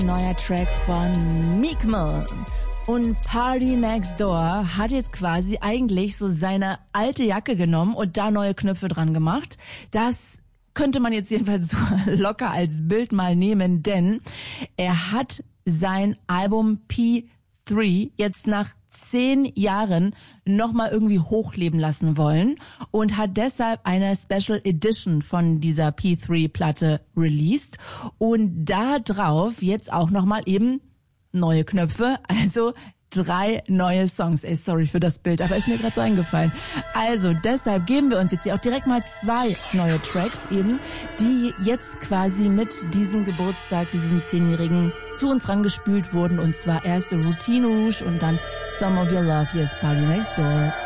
Neuer Track von Meek Mill. Und Party Next Door hat jetzt quasi eigentlich so seine alte Jacke genommen und da neue Knöpfe dran gemacht. Das könnte man jetzt jedenfalls so locker als Bild mal nehmen, denn er hat sein Album P3 jetzt nach 10 Jahren nochmal irgendwie hochleben lassen wollen und hat deshalb eine Special Edition von dieser P3-Platte released und da drauf jetzt auch nochmal eben neue Knöpfe, also 3 neue Songs. Ey, sorry für das Bild, aber ist mir gerade so eingefallen. Also deshalb geben wir uns jetzt hier auch direkt mal 2 neue Tracks eben, die jetzt quasi mit diesem Geburtstag, diesem 10-Jährigen zu uns rangespült wurden. Und zwar erst Routine Rouge und dann Some of Your Love. Hier ist Party Next Door.